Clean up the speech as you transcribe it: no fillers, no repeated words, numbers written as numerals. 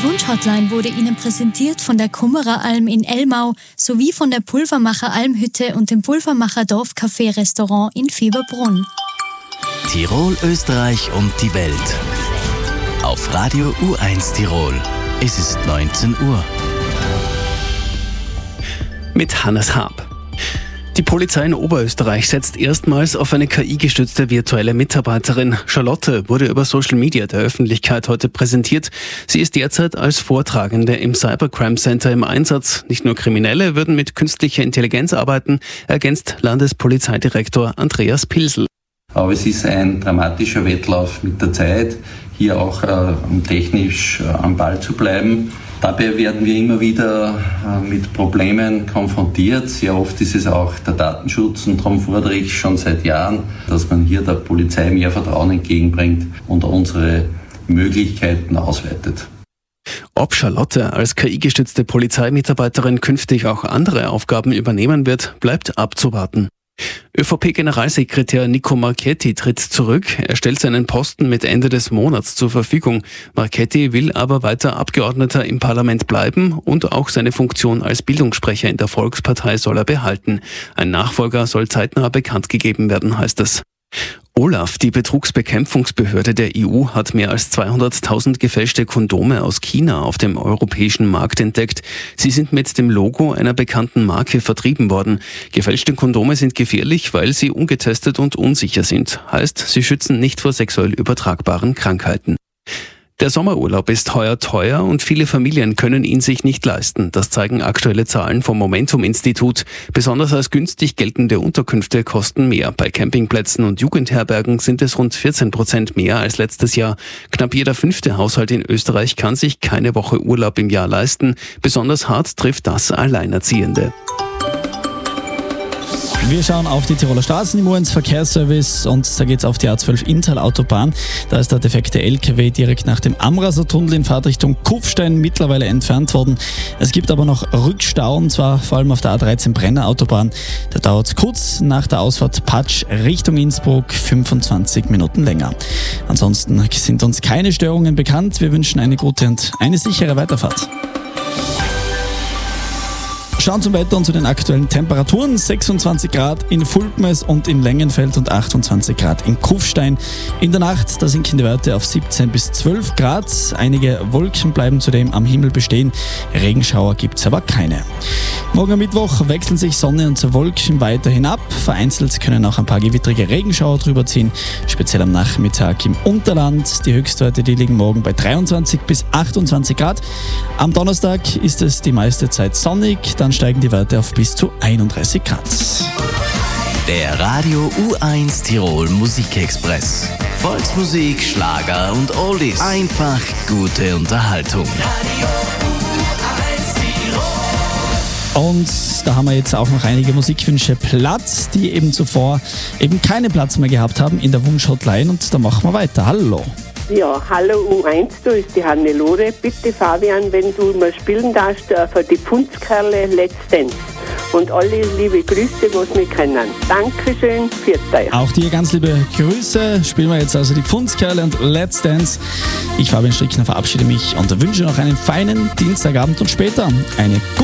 Die Wunschhotline wurde Ihnen präsentiert von der Kummereralm in Elmau sowie von der Pulvermacher Almhütte und dem Pulvermacher Dorfcafé Restaurant in Fieberbrunn. Tirol, Österreich und die Welt. Auf Radio U1 Tirol. Es ist 19 Uhr. Mit Hannes Haab. Die Polizei in Oberösterreich setzt erstmals auf eine KI-gestützte virtuelle Mitarbeiterin. Charlotte wurde über Social Media der Öffentlichkeit heute präsentiert. Sie ist derzeit als Vortragende im Cybercrime Center im Einsatz. Nicht nur Kriminelle würden mit künstlicher Intelligenz arbeiten, ergänzt Landespolizeidirektor Andreas Pilsel. Aber es ist ein dramatischer Wettlauf mit der Zeit, hier auch technisch am Ball zu bleiben. Dabei werden wir immer wieder mit Problemen konfrontiert. Sehr oft ist es auch der Datenschutz und darum fordere ich schon seit Jahren, dass man hier der Polizei mehr Vertrauen entgegenbringt und unsere Möglichkeiten ausweitet. Ob Charlotte als KI-gestützte Polizeimitarbeiterin künftig auch andere Aufgaben übernehmen wird, bleibt abzuwarten. ÖVP-Generalsekretär Nico Marchetti tritt zurück. Er stellt seinen Posten mit Ende des Monats zur Verfügung. Marchetti will aber weiter Abgeordneter im Parlament bleiben und auch seine Funktion als Bildungssprecher in der Volkspartei soll er behalten. Ein Nachfolger soll zeitnah bekannt gegeben werden, heißt es. OLAF, die Betrugsbekämpfungsbehörde der EU, hat mehr als 200.000 gefälschte Kondome aus China auf dem europäischen Markt entdeckt. Sie sind mit dem Logo einer bekannten Marke vertrieben worden. Gefälschte Kondome sind gefährlich, weil sie ungetestet und unsicher sind. Heißt, sie schützen nicht vor sexuell übertragbaren Krankheiten. Der Sommerurlaub ist heuer teuer und viele Familien können ihn sich nicht leisten. Das zeigen aktuelle Zahlen vom Momentum-Institut. Besonders als günstig geltende Unterkünfte kosten mehr. Bei Campingplätzen und Jugendherbergen sind es rund 14% mehr als letztes Jahr. Knapp jeder 5. Haushalt in Österreich kann sich keine Woche Urlaub im Jahr leisten. Besonders hart trifft das Alleinerziehende. Wir schauen auf die Tiroler Straßen im U1-Verkehrsservice und da geht's auf die A12 Inntal-Autobahn. Da ist der defekte LKW direkt nach dem Amraser Tunnel in Fahrtrichtung Kufstein mittlerweile entfernt worden. Es gibt aber noch Rückstau, und zwar vor allem auf der A13 Brenner Autobahn. Da dauert es kurz nach der Ausfahrt Patsch Richtung Innsbruck 25 Minuten länger. Ansonsten sind uns keine Störungen bekannt. Wir wünschen eine gute und eine sichere Weiterfahrt. Schauen zum Wetter und zu den aktuellen Temperaturen. 26 Grad in Fulpmes und in Längenfeld und 28 Grad in Kufstein. In der Nacht, da sinken die Werte auf 17 bis 12 Grad. Einige Wolken bleiben zudem am Himmel bestehen. Regenschauer gibt es aber keine. Morgen am Mittwoch wechseln sich Sonne und Wolken weiterhin ab. Vereinzelt können auch ein paar gewittrige Regenschauer drüber ziehen, speziell am Nachmittag im Unterland. Die Höchstwerte, die liegen morgen bei 23 bis 28 Grad. Am Donnerstag ist es die meiste Zeit sonnig, dann steigen die Werte auf bis zu 31 Grad. Der Radio U1 Tirol Musikexpress. Volksmusik, Schlager und Oldies. Einfach gute Unterhaltung. Radio U1 Tirol. Und da haben wir jetzt auch noch einige Musikwünsche Platz, die eben zuvor eben keinen Platz mehr gehabt haben in der Wunschhotline, und da machen wir weiter. Hallo. Ja, hallo U1, da ist die Hannelore. Bitte Fabian, wenn du mal spielen darfst für die Pfundskerle Let's Dance. Und alle liebe Grüße, was wir kennen. Dankeschön, für euch. Auch dir ganz liebe Grüße. Spielen wir jetzt also die Pfundskerle und Let's Dance. Ich, Fabian Strickner, verabschiede mich und wünsche noch einen feinen Dienstagabend und später eine gute